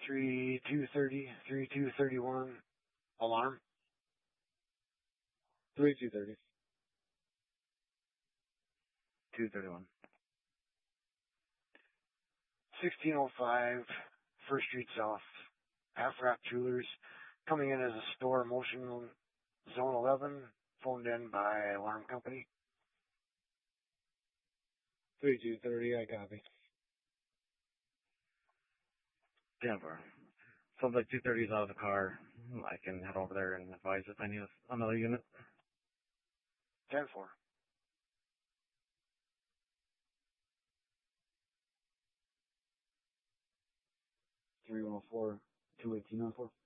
3230, 3231, alarm. 3230. 231. 1605 First Street South, Half Wrap Jewelers, coming in as a store motion zone 11, phoned in by alarm company. 3230, I copy. Denver. Sounds like 230 is out of the car. I can head over there and advise if I need another unit. 10-4. 3104, 21804.